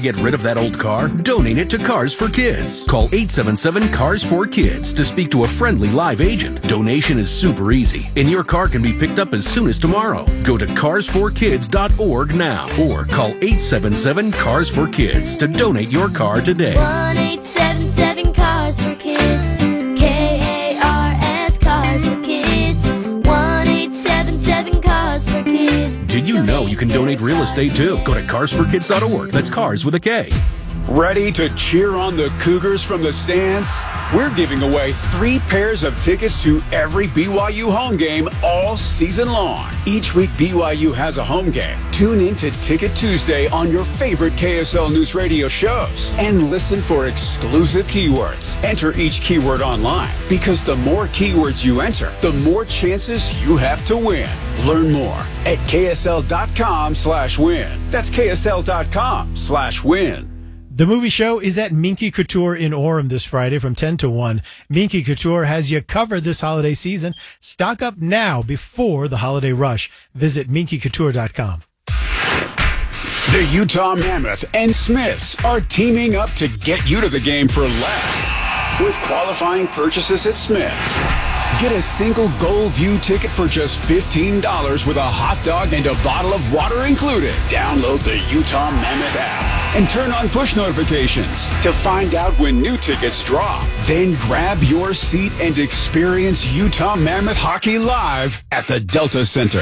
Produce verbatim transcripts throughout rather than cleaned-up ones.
get rid of that old car? Donate it to Cars for Kids. Call eight seven seven, CARS four kids to speak to a friendly live agent. Donation is super easy, and your car can be picked up as soon as tomorrow. Go to cars for kids dot org now or call eight seven seven, CARS four kids to donate your car today. one eight seven seven, CARS four kids. K A R S, CARS four kids. one eight seven seven, CARS four kids. Did you know you can donate real estate too? Go to cars for kids dot org. That's cars with a K. Ready to cheer on the Cougars from the stands? We're giving away three pairs of tickets to every B Y U home game all season long. Each week, B Y U has a home game. Tune in to Ticket Tuesday on your favorite K S L News Radio shows and listen for exclusive keywords. Enter each keyword online because the more keywords you enter, the more chances you have to win. Learn more at K S L dot com slash win. That's K S L dot com slash win. The movie show is at Minky Couture in Orem this Friday from ten to one. Minky Couture has you covered this holiday season. Stock up now before the holiday rush. Visit minky couture dot com. The Utah Mammoth and Smiths are teaming up to get you to the game for less with qualifying purchases at Smiths. Get a single Gold View ticket for just fifteen dollars with a hot dog and a bottle of water included. Download the Utah Mammoth app and turn on push notifications to find out when new tickets drop. Then grab your seat and experience Utah Mammoth hockey live at the Delta Center.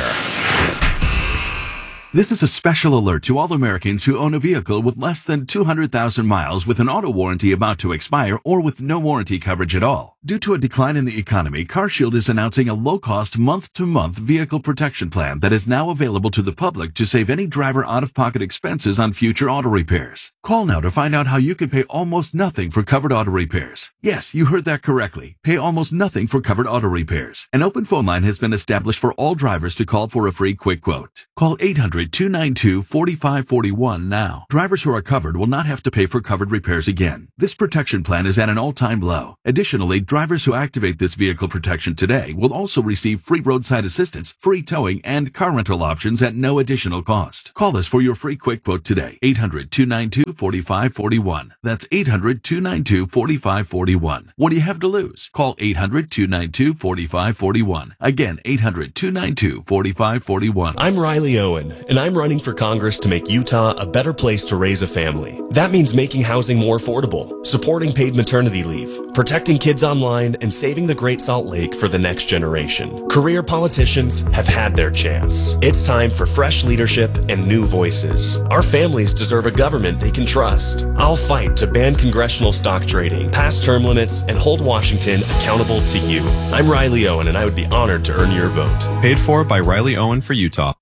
This is a special alert to all Americans who own a vehicle with less than two hundred thousand miles with an auto warranty about to expire or with no warranty coverage at all. Due to a decline in the economy, CarShield is announcing a low-cost month-to-month vehicle protection plan that is now available to the public to save any driver out-of-pocket expenses on future auto repairs. Call now to find out how you can pay almost nothing for covered auto repairs. Yes, you heard that correctly. Pay almost nothing for covered auto repairs. An open phone line has been established for all drivers to call for a free quick quote. Call eight hundred, two nine two, four five four one now. Drivers who are covered will not have to pay for covered repairs again. This protection plan is at an all-time low. Additionally, drivers who activate this vehicle protection today will also receive free roadside assistance, free towing, and car rental options at no additional cost. Call us for your free quick quote today. eight hundred, two nine two, four five four one. That's eight hundred, two nine two, four five four one. What do you have to lose? Call eight hundred, two nine two, four five four one. Again, eight hundred, two nine two, four five four one. I'm Riley Owen, and I'm running for Congress to make Utah a better place to raise a family. That means making housing more affordable, supporting paid maternity leave, protecting kids online, and saving the Great Salt Lake for the next generation. Career politicians have had their chance. It's time for fresh leadership and new voices. Our families deserve a government they can trust. I'll fight to ban congressional stock trading, pass term limits, and hold Washington accountable to you. I'm Riley Owen, and I would be honored to earn your vote. Paid for by Riley Owen for Utah.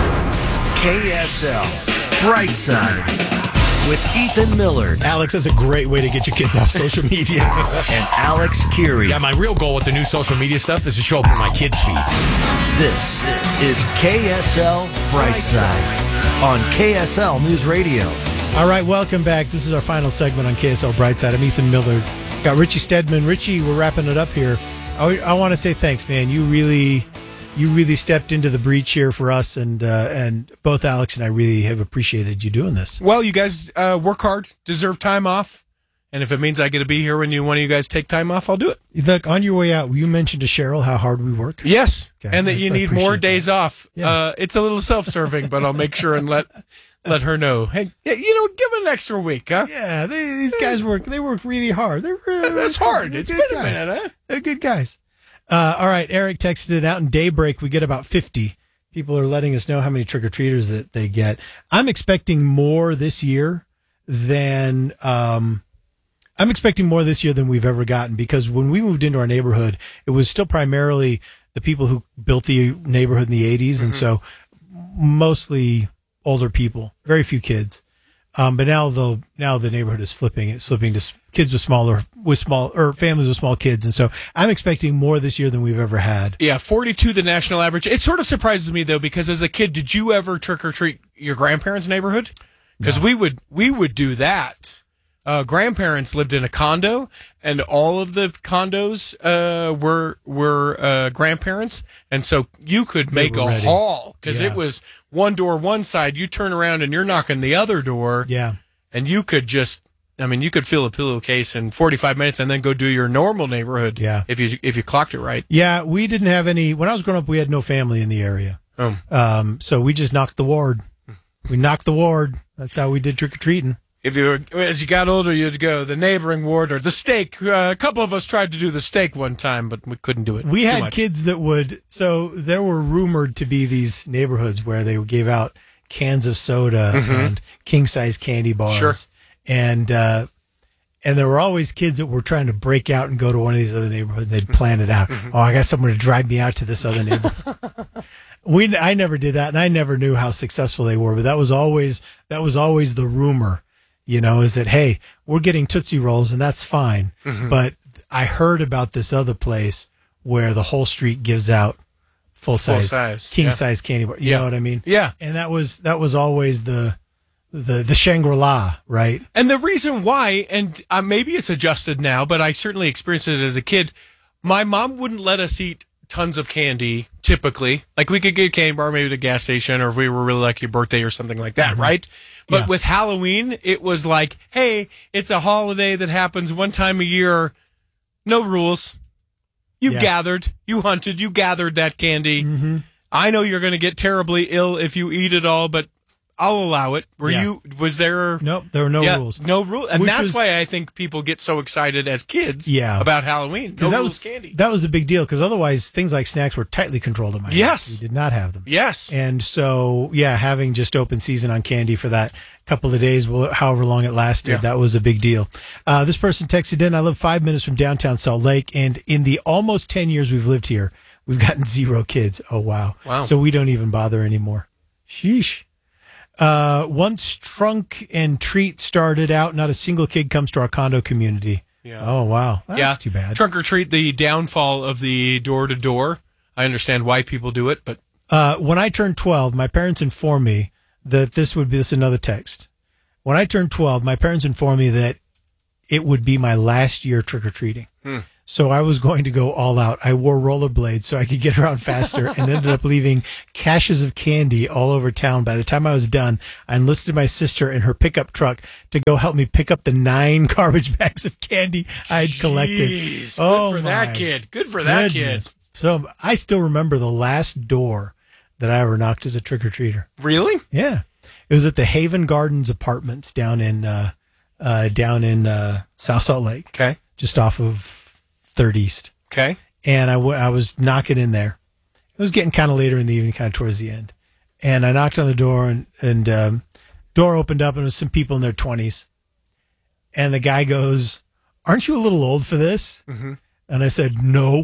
K S L Brightside with Ethan Millard. Alex, that's a great way to get your kids off social media. And Alex Curie. Yeah, my real goal with the new social media stuff is to show up on my kids' feed. This is K S L Brightside on K S L News Radio. All right, welcome back. This is our final segment on K S L Brightside. I'm Ethan Millard. Got Richie Stedman. Richie, we're wrapping it up here. I, I want to say thanks, man. You really... You really stepped into the breach here for us, and uh, and both Alex and I really have appreciated you doing this. Well, you guys uh, work hard, deserve time off, and if it means I get to be here when you one of you guys take time off, I'll do it. Look, on your way out, you mentioned to Cheryl how hard we work. Yes, okay. and that I, you I need more days that. off. Yeah. Uh, it's a little self-serving, but I'll make sure and let let her know. Hey, you know, give an extra week, huh? Yeah, they, these guys work. They work really hard. They're really, That's hard. It's been guys. a minute, huh? They're good guys. Uh, all right, Eric texted it out in Daybreak. We get about fifty. People are letting us know how many trick-or-treaters that they get. I'm expecting more this year than um, I'm expecting more this year than we've ever gotten, because when we moved into our neighborhood, it was still primarily the people who built the neighborhood in the eighties, mm-hmm. and so mostly older people, very few kids. Um, but now the now the neighborhood is flipping. It's flipping to kids with smaller with small or families with small kids, and so I'm expecting more this year than we've ever had. Yeah, forty-two the national average. It sort of surprises me though, because as a kid, did you ever trick or treat your grandparents' neighborhood? Because no. we would we would do that. Uh, grandparents lived in a condo, and all of the condos uh, were were uh, grandparents, and so you could make a ready. haul because yeah. it was one door one side. You turn around and you're knocking the other door. Yeah, and you could just, I mean, you could fill a pillowcase in forty-five minutes and then go do your normal neighborhood. Yeah. If you if you clocked it right. Yeah, we didn't have any. When I was growing up, we had no family in the area. Oh. Um, so we just knocked the ward. We knocked the ward. That's how we did trick or treating. If you were, as you got older, you'd go the neighboring ward or the stake. Uh, a couple of us tried to do the stake one time, but we couldn't do it. We too had much. kids that would. So there were rumored to be these neighborhoods where they gave out cans of soda Mhm. and king size candy bars. Sure. And uh, and there were always kids that were trying to break out and go to one of these other neighborhoods. They'd plan it out. Oh, I got someone to drive me out to this other neighborhood. we I never did that, and I never knew how successful they were. But that was always that was always the rumor. You know, is that, hey, we're getting Tootsie Rolls, and that's fine. Mhm. But I heard about this other place where the whole street gives out full size, size, king yeah. size candy bar. You Yeah. know what I mean? Yeah. And that was that was always the the the Shangri-La, right? And the reason why, and uh, maybe it's adjusted now, but I certainly experienced it as a kid. My mom wouldn't let us eat tons of candy, typically. Like, we could get a candy bar maybe at a gas station, or if we were really lucky, a birthday or something like that, Mhm. right? But Yeah. with Halloween, it was like, hey, it's a holiday that happens one time a year. No rules. You Yeah. gathered, you hunted, you gathered that candy. Mm-hmm. I know you're going to get terribly ill if you eat it all, but I'll allow it. Were Yeah. you, was there? Nope, there were no Yeah, rules. No rule. And Which that's was- why I think people get so excited as kids Yeah. about Halloween. No Because that rules was candy. that was a big deal. Because otherwise, things like snacks were tightly controlled in my house. Yes. We did not have them. Yes. And so, yeah, having just open season on candy for that couple of days, wh- however long it lasted, Yeah. that was a big deal. Uh, this person texted in, I live five minutes from downtown Salt Lake, and in the almost ten years we've lived here, we've gotten zero kids. Oh, wow. Wow. So we don't even bother anymore. Sheesh. Uh, once Trunk and Treat started out, not a single kid comes to our condo community. Yeah. Oh, wow. That's yeah. too bad. Trunk or treat, the downfall of the door to door. I understand why people do it, but Uh, when I turned twelve, my parents informed me that this would be this is another text. When I turned twelve, my parents informed me that it would be my last year trick or treating. Hmm. So I was going to go all out. I wore rollerblades so I could get around faster and ended up leaving caches of candy all over town. By the time I was done, I enlisted my sister in her pickup truck to go help me pick up the nine garbage bags of candy I had collected. Jeez, good Oh, for my that kid. Good for that goodness. kid. So I still remember the last door that I ever knocked as a trick-or-treater. Really? Yeah. It was at the Haven Gardens Apartments down in uh, uh, down in uh, South Salt Lake. Okay. Just off of Third East. Okay. And I, w- I was knocking in there. It was getting kind of later in the evening, kind of towards the end. And I knocked on the door, and, and um, door opened up, and it was some people in their twenties. And the guy goes, "Aren't you a little old for this?" Mm-hmm. And I said, "No."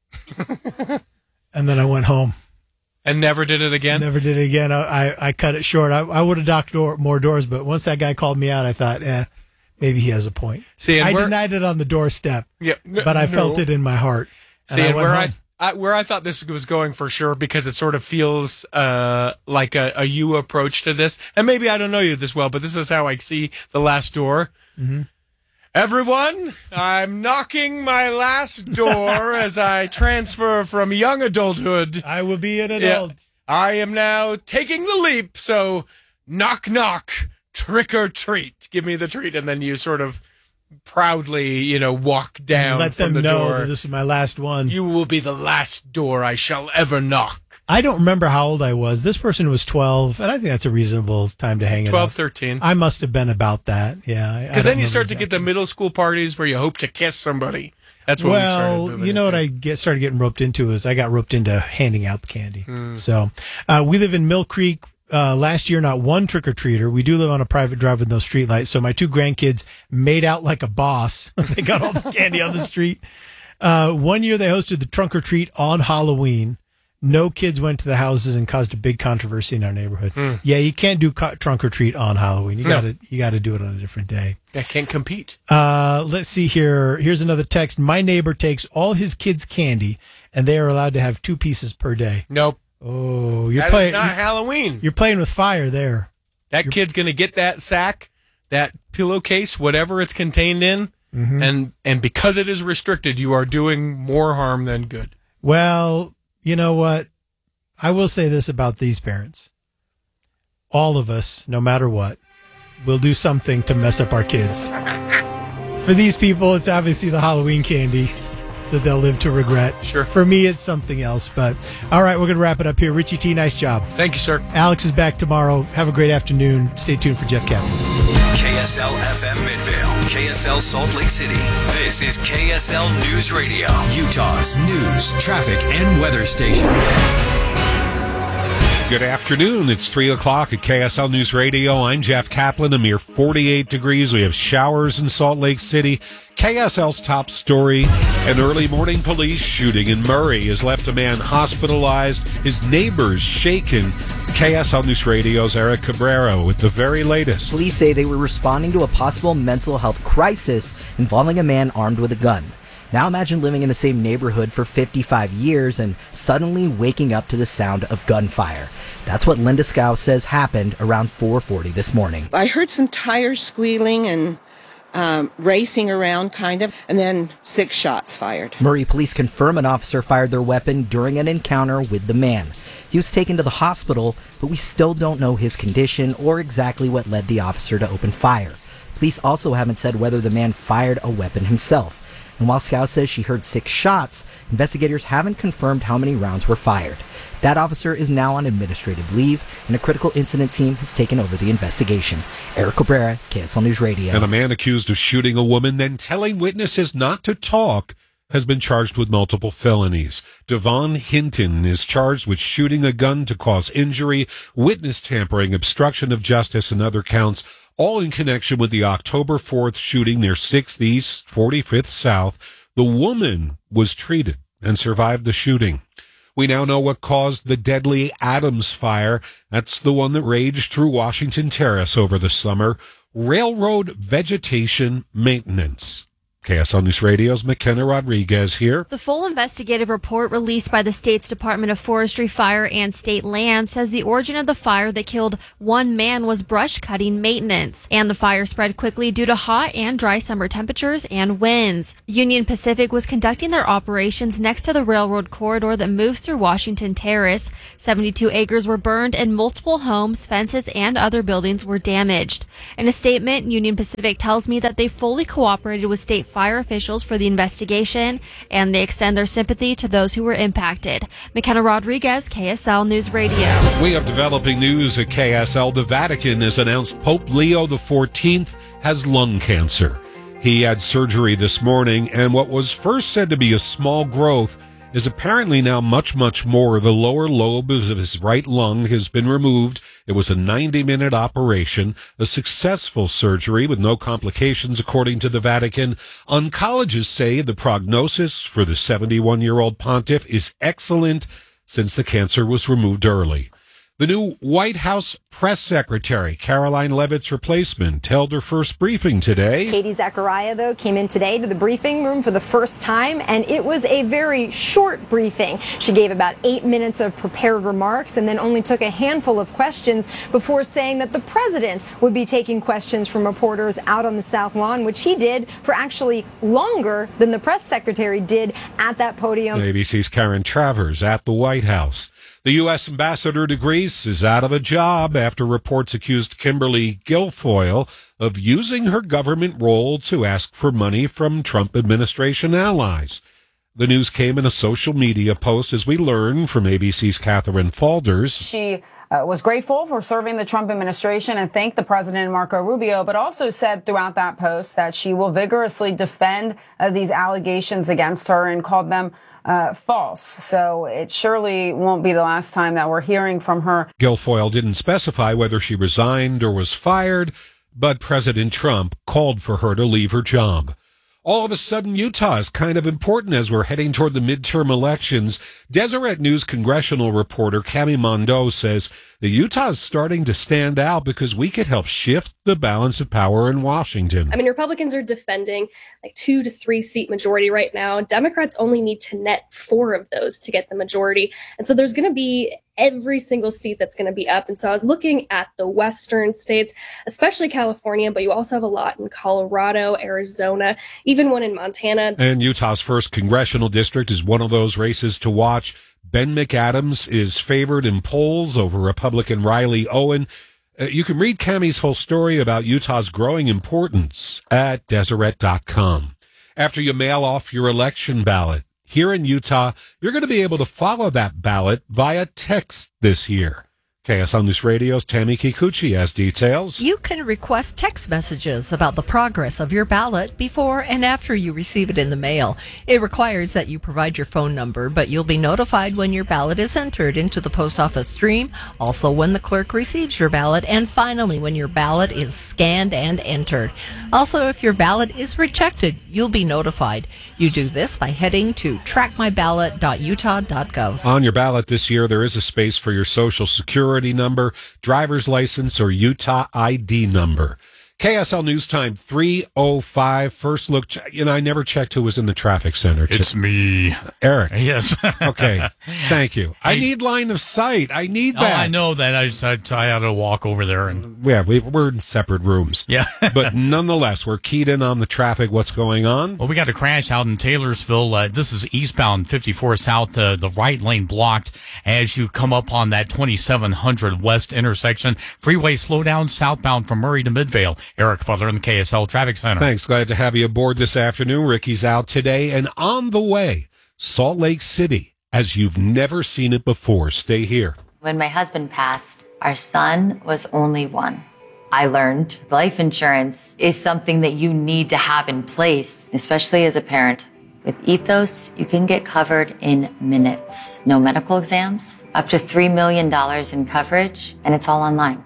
And then I went home. And never did it again? Never did it again. I, I, I cut it short. I, I would have knocked door, more doors, but once that guy called me out, I thought, eh, maybe he has a point. See, and I where- denied it on the doorstep, Yeah, n- but I felt no. it in my heart. And See, I and went where I, home. I where I thought this was going for sure, because it sort of feels uh, like a, a you approach to this, and maybe I don't know you this well, but this is how I see the last door. Mhm. Everyone, I'm knocking my last door as I transfer from young adulthood. I will be an Yeah, adult. I am now taking the leap, so knock, knock, trick or treat. Give me the treat, and then you sort of proudly, you know, walk down Let from them the know door. that this is my last one. You will be the last door I shall ever knock. I don't remember how old I was. This person was twelve, and I think that's a reasonable time to hang it twelve, up. thirteen. I must have been about that. Yeah. Because then you start to get the middle school parties where you hope to kiss somebody. That's what we started Well, moving you know what into. I get started getting roped into is I got roped into handing out the candy. Hmm. So uh, we live in Mill Creek. Uh, last year, not one trick or treater. We do live on a private drive with no street lights. So my two grandkids made out like a boss. They got all the candy on the street. Uh, one year they hosted the trunk or treat on Halloween. No kids went to the houses and caused a big controversy in our neighborhood. Hmm. Yeah, you can't do co- trunk or treat on Halloween. You No. gotta, you gotta do it on a different day. I can't compete. Uh, let's see here. Here's another text. My neighbor takes all his kids' candy, and they are allowed to have two pieces per day. Nope. Oh, you're That is playing. not Halloween. You're playing with fire there. That kid's going to get that sack, that pillowcase, whatever it's contained in, Mhm. and and because it is restricted, you are doing more harm than good. Well, you know what? I will say this about these parents. All of us, no matter what, we'll do something to mess up our kids. For these people, it's obviously the Halloween candy that they'll live to regret. Sure. For me, it's something else. But all right, we're going to wrap it up here. Richie T, nice job. Thank you, sir. Alex is back tomorrow. Have a great afternoon. Stay tuned for Jeff Kaplan. K S L F M Midvale, K S L Salt Lake City. This is K S L News Radio, Utah's news, traffic, and weather station. Good afternoon. It's three o'clock at K S L News Radio. I'm Jeff Kaplan. A mere forty-eight degrees. We have showers in Salt Lake City. K S L's top story, an early morning police shooting in Murray has left a man hospitalized, his neighbors shaken. K S L News Radio's Eric Cabrera with the very latest. Police say they were responding to a possible mental health crisis involving a man armed with a gun. Now imagine living in the same neighborhood for fifty-five years and suddenly waking up to the sound of gunfire. That's what Linda Scow says happened around four forty this morning. I heard some tires squealing and um, racing around, kind of, and then six shots fired. Murray police confirm an officer fired their weapon during an encounter with the man. He was taken to the hospital, but we still don't know his condition or exactly what led the officer to open fire. Police also haven't said whether the man fired a weapon himself. And while Scow says she heard six shots, investigators haven't confirmed how many rounds were fired. That officer is now on administrative leave, and a critical incident team has taken over the investigation. Eric Cabrera, K S L News Radio. And a man accused of shooting a woman, then telling witnesses not to talk, has been charged with multiple felonies. Devon Hinton is charged with shooting a gun to cause injury, witness tampering, obstruction of justice, and other counts, all in connection with the October fourth shooting near sixth East, forty-fifth South. The woman was treated and survived the shooting. We now know what caused the deadly Adams fire. That's the one that raged through Washington Terrace over the summer. Railroad vegetation maintenance. K S L News Radio's McKenna Rodriguez here. The full investigative report released by the state's Department of Forestry, Fire, and State Land says the origin of the fire that killed one man was brush cutting maintenance, and the fire spread quickly due to hot and dry summer temperatures and winds. Union Pacific was conducting their operations next to the railroad corridor that moves through Washington Terrace. seventy-two acres were burned and multiple homes, fences, and other buildings were damaged. In a statement, Union Pacific tells me that they fully cooperated with state fire officials for the investigation, and they extend their sympathy to those who were impacted. McKenna Rodriguez, K S L News Radio. We have developing news at K S L. The Vatican has announced Pope Leo the fourteenth has lung cancer. He had surgery this morning, and what was first said to be a small growth is apparently now much, much more. The lower lobe of his right lung has been removed. It was a ninety-minute operation, a successful surgery with no complications, according to the Vatican. Oncologists say the prognosis for the seventy-one-year-old pontiff is excellent since the cancer was removed early. The new White House press secretary, Caroline Leavitt's replacement, held her first briefing today. Katie Zachariah, though, came in today to the briefing room for the first time, and it was a very short briefing. She gave about eight minutes of prepared remarks and then only took a handful of questions before saying that the president would be taking questions from reporters out on the South Lawn, which he did for actually longer than the press secretary did at that podium. A B C's Karen Travers at the White House. The U S ambassador to Greece is out of a job after reports accused Kimberly Guilfoyle of using her government role to ask for money from Trump administration allies. The news came in a social media post, as we learn from A B C's Catherine Falders. She uh, was grateful for serving the Trump administration and thanked the president, Marco Rubio, but also said throughout that post that she will vigorously defend uh, these allegations against her and called them Uh, false. So it surely won't be the last time that we're hearing from her. Guilfoyle didn't specify whether she resigned or was fired, but President Trump called for her to leave her job. All of a sudden, Utah is kind of important as we're heading toward the midterm elections. Deseret News congressional reporter Cami Mondo says the Utah is starting to stand out because we could help shift the balance of power in Washington. I mean, Republicans are defending like two to three seat majority right now. Democrats only need to net four of those to get the majority. And so there's going to be every single seat that's going to be up. And so I was looking at the western states, especially California, but you also have a lot in Colorado, Arizona, even one in Montana. And Utah's first congressional district is one of those races to watch. Ben McAdams is favored in polls over Republican Riley Owen. Uh, you can read Cammie's whole story about Utah's growing importance at Deseret dot com. After you mail off your election ballot, here in Utah, you're going to be able to follow that ballot via text this year. K S L News Radio's Tammy Kikuchi has details. You can request text messages about the progress of your ballot before and after you receive it in the mail. It requires that you provide your phone number, but you'll be notified when your ballot is entered into the post office stream, also when the clerk receives your ballot, and finally when your ballot is scanned and entered. Also, if your ballot is rejected, you'll be notified. You do this by heading to track my ballot dot utah dot gov. On your ballot this year, there is a space for your social security number, driver's license, or Utah I D number. K S L News Time three oh five. First look, you know, I never checked who was in the traffic center. It's me. Eric. Yes. Okay. Thank you. I need line of sight. I need that. Oh, I know that. I just, I, I had to walk over there and. Yeah, we, we're in separate rooms. Yeah. But nonetheless, we're keyed in on the traffic. What's going on? Well, we got a crash out in Taylorsville. Uh, this is eastbound fifty-four South, uh, the right lane blocked as you come up on that twenty-seven hundred West intersection. Freeway slow down southbound from Murray to Midvale. Eric Butler in the K S L Traffic Center. Thanks. Glad to have you aboard this afternoon. Ricky's out today and on the way. Salt Lake City, as you've never seen it before. Stay here. When my husband passed, our son was only one. I learned life insurance is something that you need to have in place, especially as a parent. With Ethos, you can get covered in minutes. No medical exams, up to three million dollars in coverage, and it's all online.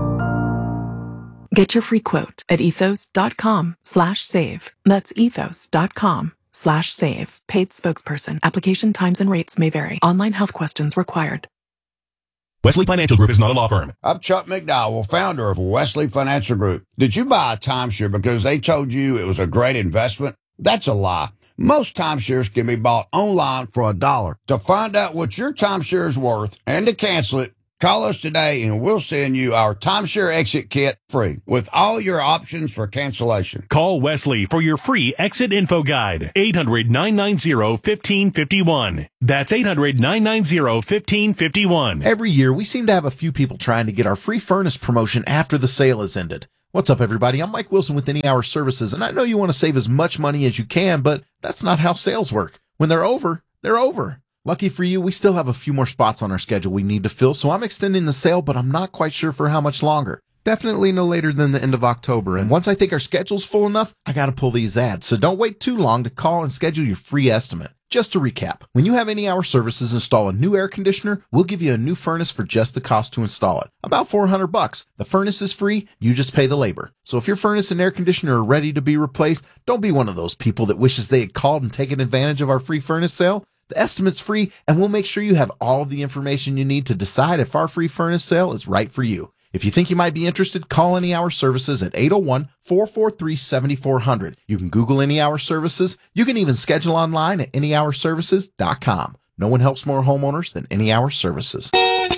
Get your free quote at ethos.com slash save. That's ethos.com slash save. Paid spokesperson. Application times and rates may vary. Online health questions required. Wesley Financial Group is not a law firm. I'm Chuck McDowell, founder of Wesley Financial Group. Did you buy a timeshare because they told you it was a great investment? That's a lie. Most timeshares can be bought online for a dollar. To find out what your timeshare is worth and to cancel it, call us today and we'll send you our timeshare exit kit free with all your options for cancellation. Call Wesley for your free exit info guide. eight hundred, nine nine zero, one five five one. That's eight hundred, nine nine zero, one five five one. Every year, we seem to have a few people trying to get our free furnace promotion after the sale has ended. What's up, everybody? I'm Mike Wilson with Any Hour Services, and I know you want to save as much money as you can, but that's not how sales work. When they're over, they're over. Lucky for you, we still have a few more spots on our schedule we need to fill, so I'm extending the sale, but I'm not quite sure for how much longer. Definitely no later than the end of October, and once I think our schedule's full enough, I gotta pull these ads, so don't wait too long to call and schedule your free estimate. Just to recap, when you have Any Hour Services install a new air conditioner, we'll give you a new furnace for just the cost to install it. About four hundred bucks. The furnace is free, you just pay the labor. So if your furnace and air conditioner are ready to be replaced, don't be one of those people that wishes they had called and taken advantage of our free furnace sale. The estimate's free, and we'll make sure you have all of the information you need to decide if our free furnace sale is right for you. If you think you might be interested, call Any Hour Services at eight oh one, four four three, seven four zero zero. You can Google Any Hour Services. You can even schedule online at any hour services dot com. No one helps more homeowners than Any Hour Services.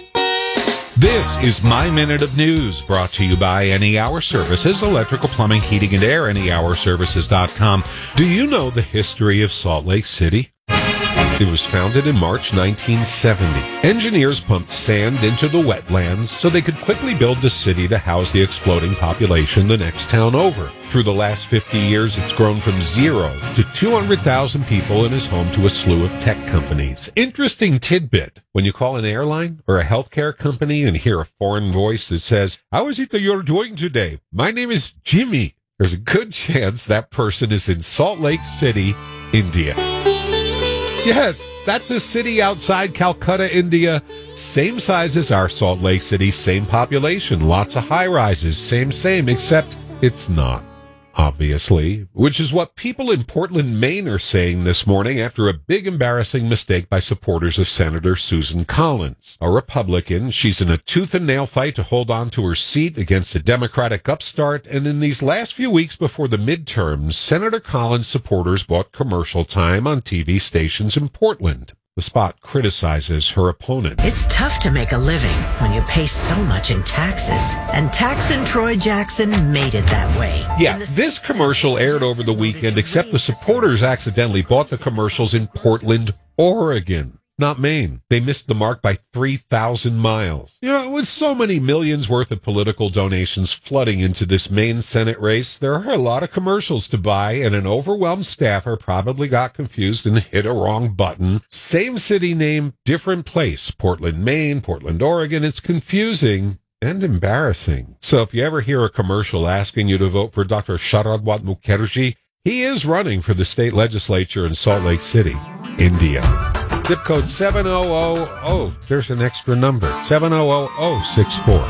This is My Minute of News, brought to you by Any Hour Services, electrical, plumbing, heating, and air, any hour services dot com. Do you know the history of Salt Lake City? It was founded in March nineteen seventy. Engineers pumped sand into the wetlands so they could quickly build the city to house the exploding population the next town over. Through the last fifty years, it's grown from zero to two hundred thousand people and is home to a slew of tech companies. Interesting tidbit. When you call an airline or a healthcare company and hear a foreign voice that says, "How is it that you're doing today? My name is Jimmy," there's a good chance that person is in Salt Lake City, India. Yes, that's a city outside Calcutta, India. Same size as our Salt Lake City, same population, lots of high-rises, same, same, except it's not, obviously, which is what people in Portland, Maine are saying this morning after a big embarrassing mistake by supporters of Senator Susan Collins. A Republican, she's in a tooth and nail fight to hold on to her seat against a Democratic upstart, and in these last few weeks before the midterms, Senator Collins supporters bought commercial time on T V stations in Portland. The spot criticizes her opponent. It's tough to make a living when you pay so much in taxes. And Taxin' Troy Jackson made it that way. Yeah, this commercial aired over the weekend, except the supporters accidentally bought the commercials in Portland, Oregon. not Maine. They missed the mark by three thousand miles. You know, with so many millions worth of political donations flooding into this Maine Senate race, there are a lot of commercials to buy, and an overwhelmed staffer probably got confused and hit a wrong button. Same city name, different place. Portland, Maine, Portland, Oregon. It's confusing and embarrassing. So if you ever hear a commercial asking you to vote for Doctor Sharadwat Mukherjee, he is running for the state legislature in Salt Lake City, India. Zip code seven zero zero zero. There's an extra number. seven zero zero zero six four.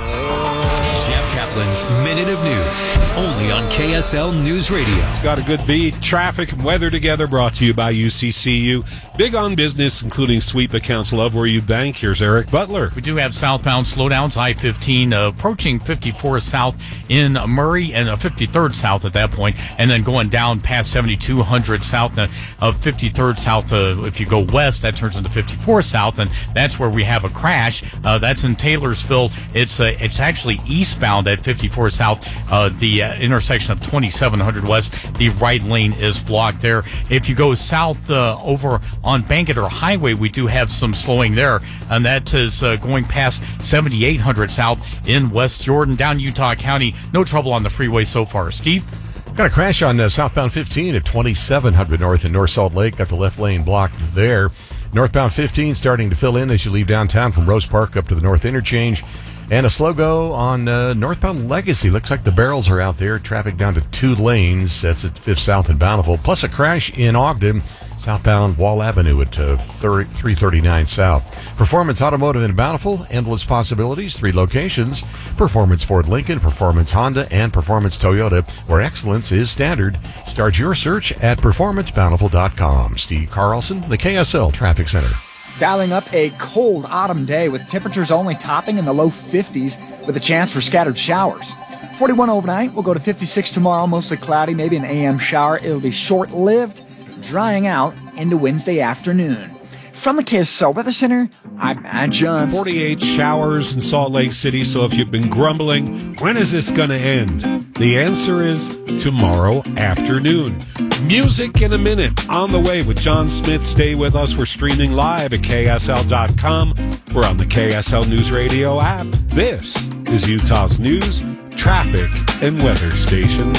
Jeff Kaplan's Minute of News, only on K S L News Radio. It's got a good beat. Traffic and weather together, brought to you by U C C U. Big on business, including sweep accounts. Love where you bank. Here's Eric Butler. We do have southbound slowdowns, I fifteen uh, approaching fifty-four south in Murray and uh, fifty-third south at that point, and then going down past seventy-two hundred south uh, of fifty-third south. Uh, if you go west, that turns into fifty-four south, and that's where we have a crash. Uh, that's in Taylorsville. It's uh, it's actually eastbound at fifty-four south, uh, the uh, intersection of twenty-seven hundred west. The right lane is blocked there. If you go south uh, over on Banketer Highway, we do have some slowing there, and that is uh, going past seventy-eight hundred south in West Jordan. Down Utah County, no trouble on the freeway so far. Steve? Got a crash on uh, southbound fifteen at twenty-seven hundred north in North Salt Lake. Got the left lane blocked there. Northbound fifteen starting to fill in as you leave downtown from Rose Park up to the North Interchange. And a slow go on uh, northbound Legacy. Looks like the barrels are out there. Traffic down to two lanes. That's at fifth South and Bountiful. Plus a crash in Ogden, southbound Wall Avenue at uh, three thirty-nine South. Performance Automotive in Bountiful. Endless possibilities. Three locations. Performance Ford Lincoln, Performance Honda, and Performance Toyota, where excellence is standard. Start your search at performance bountiful dot com. Steve Carlson, the K S L Traffic Center. Dialing up a cold autumn day with temperatures only topping in the low fifties with a chance for scattered showers. forty-one overnight, we'll go to fifty-six tomorrow, mostly cloudy, maybe an A M shower. It'll be short-lived, drying out into Wednesday afternoon. From the K S L Weather Center, I'm Matt Jones. forty-eight showers in Salt Lake City, so if you've been grumbling, when is this going to end? The answer is tomorrow afternoon. Music in a minute on the way with John Smith. Stay with us. We're streaming live at K S L dot com. We're on the K S L News Radio app. This is Utah's news, traffic, and weather station.